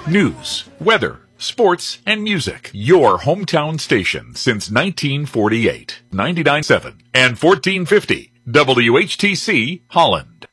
News, weather, sports, and music. Your hometown station since 1948. 99.7 and 1450 WHTC Holland.